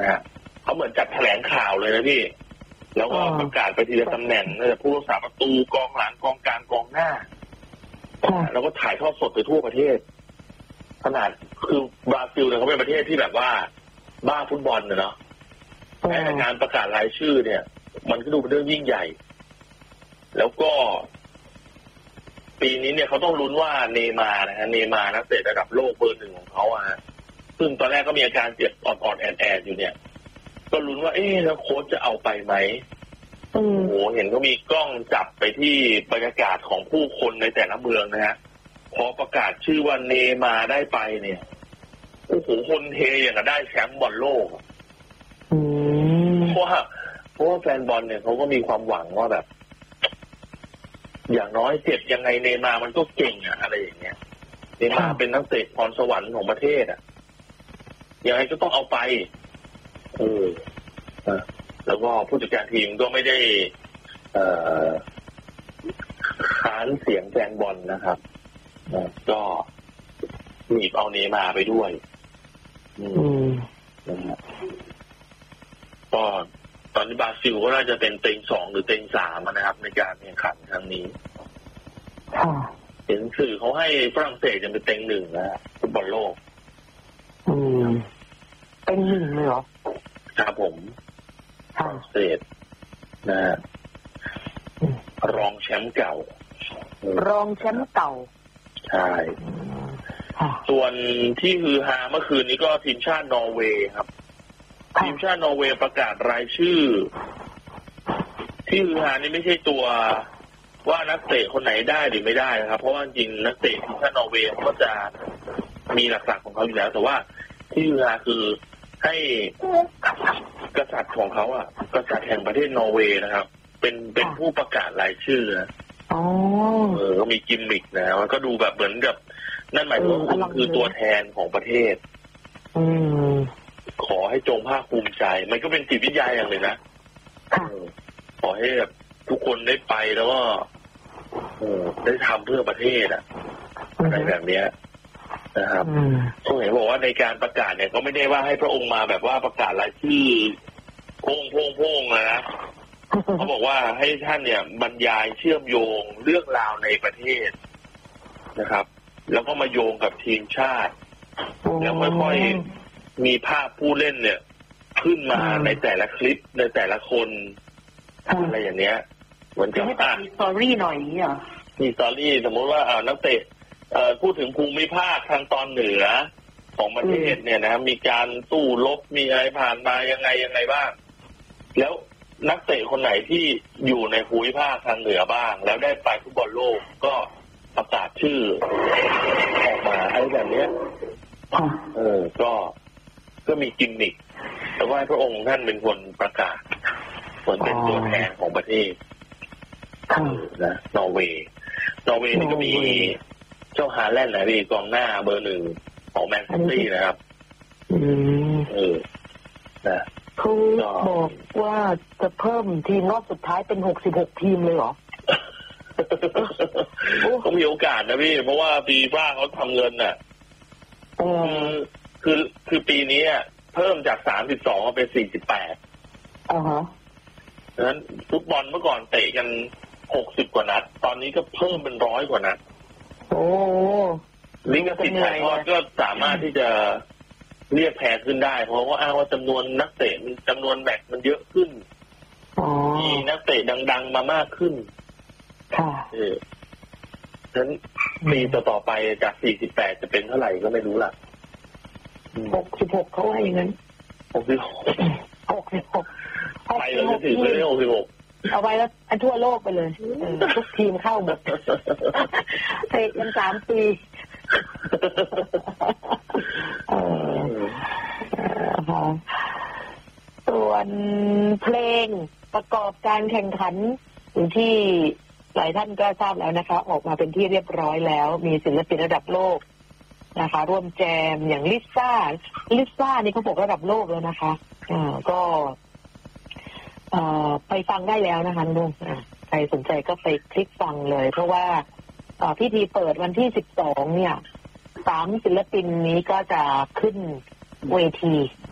นะฮะเขาเหมือนจัดแถลงข่าวเลยนะพี่แล้วก็ประกาศไปทีละตำแหน่งผู้รักษาประตูกองหลังกองกลางกองหน้าแล้วก็ถ่ายทอดสดไปทั่วประเทศขนาดคือบราซิลเนี่ยเขาเป็นประเทศที่แบบว่าบ้าฟุตบอลเนาะแต่การประกาศรายชื่อเนี่ยมันก็ดูเป็นเรื่องยิ่งใหญ่แล้วก็ปีนี้เนี่ยเขาต้องลุ้นว่าเนย์มาร์นะฮะเนย์มาร์นักเตะระดับโลกเบอร์ 1ของเขาอะซึ่งตอนแรกก็มีอาการเจ็บออดๆแอดๆอยู่เนี่ยก็ลุ้นว่าแล้วโค้ชจะเอาไปไหมโอ้โหเห็นก็มีกล้องจับไปที่บรรยากาศของผู้คนในแต่ละเมืองนะฮะพอประกาศชื่อว่าเนย์มาร์ได้ไปเนี่ยโอ้โหคนเฮอย่างกับได้แชมป์บอลโลกเพราะว่าแฟนบอลเนี่ยเขาก็มีความหวังว่าแบบอย่างน้อยเจ็บยังไงเนย์มาร์มันก็เก่งอะอะไรอย่างเงี้ยเนย์มาร์เป็นนักเตะพรสวรรค์ของประเทศอะยังไงก็ต้องเอาไปแล้วก็ผู้จัดการทีมก็ไม่ได้ค้านเสียงแฟนบอลนะครับก็หนีบเอาเนย์มาร์ไปด้วยนะครับก็ตอนนี้บราซิลก็น่าจะเป็นเต็ง2หรือเต็ง3นะครับในการแข่งขันครั้งนี้เห็นสื่อเขาให้ฝรั่งเศสจะเป็นเต็ง1นะฟุตบอลโลกเต็ง1เลยเหรอครับผมฝรั่งเศสนะฮะรองแชมป์เก่ารองแชมป์เก่าใช่ส่วนที่ฮือฮาเมื่อคืนนี้ก็ทีมชาตินอร์เวย์ครับทีมชาตินอร์เวย์ประกาศรายชื่อที่ฮือฮานี่ไม่ใช่ตัวว่านักเตะคนไหนได้หรือไม่ได้นะครับเพราะว่าจริงนักเตะทีมชาตินอร์เวย์ก็จะมีหลักๆของเขาอยู่แล้วแต่ว่าที่ฮือฮาคือให้กษัตริย์ของเขากษัตริย์แห่งประเทศนอร์เวย์นะครับเป็นผู้ประกาศรายชื่อนะก็มีกิมมิกนะมันก็ดูแบบเหมือนกับนั่นหมายถึงว่าคุณคือตัวแทนของประเทศขอให้จงภาคภูมิใจมันก็เป็นจิตวิทยาอย่างเลยนะขอให้แบบทุกคนได้ไปแล้วก็ได้ทำเพื่อประเทศอะไรแบบเนี้ยนะครับผมเห็นบอกว่าในการประกาศเนี่ยก็ไม่ได้ว่าให้พระองค์มาแบบว่าประกาศรายชื่อโพ่งนะเขาบอกว่าให้ท่านเนี่ยบรรยายเชื่อมโยงเรื่องราวในประเทศนะครับแล้วก็มาโยงกับทีมชาติแล้วค่อยๆมีภาพผู้เล่นเนี่ยขึ้นมาในแต่ละคลิปในแต่ละคนอะไรอย่างเนี้ยเหมือนกับมีสตอรี่หน่อยนี่เหรอมีสตอรี่สมมติว่านักเตะพูดถึงภูมิภาคทางตอนเหนือของประเทศเนี่ยนะมีการสู้รบมีอะไรผ่านมายังไงบ้างแล้วนักเตะคนไหนที่อยู่ในภูมิภาคทางเหนือบ้างแล้วได้ไปฟุตบอลโลกก็ประกาศชื่อออกมาอะไรแบบนี้ก็มีกิมมิคแต่ว่าพระองค์ท่านเป็นคนประกาศเหมือนเป็นตัวแทนของประเทศนะนอร์เวย์นี่ก็มีเจ้าฮาแลนด์นะพี่กองหน้าเบอร์ 1ของแมนซิตี้นะครับนะเขาบอกว่าจะเพิ่มทีมรอบสุดท้ายเป็น66ทีมเลยเหรอก็มีโอกาสนะพี่เพราะว่าปีฟ้าเขาทำเงินน่ะคือปีนี้เพิ่มจาก32มาเป็น48ดังนั้นฟุตบอลเมื่อก่อนเตะกัน60กว่านัดตอนนี้ก็เพิ่มเป็น100กว่านัดลิงก์สิทธิ์ถ่ายทอดก็สามารถที่จะเรียกแพงขึ้นได้เพราะว่าอ้างว่าจำนวนนักเตะจำนวนแมตช์มันเยอะขึ้นมีนักเตะดังๆมามากขึ้นฉะนั้นปีต่อไปจาก48จะเป็นเท่าไหร่ก็ไม่รู้ล่ะ 66เขาว่าอย่างนั้น 66ไปแล้วจะถึงเลย66 เอาไว้แล้วทั่วโลกไปเลยทุกทีมเข้าหมดเตะกัน3 ปีส่วนเพลงประกอบการแข่งขันอยู่ที่หลายท่านก็ทราบแล้วนะคะออกมาเป็นที่เรียบร้อยแล้วมีศิลปินระดับโลกนะคะร่วมแจมอย่างลิซ่านี่เขาบอกระดับโลกแล้วนะคะก็ไปฟังได้แล้วนะคะลุงใครสนใจก็ไปคลิกฟังเลยเพราะว่าพิธีเปิดวันที่12เนี่ย3ศิลปินนี้ก็จะขึ้นเวที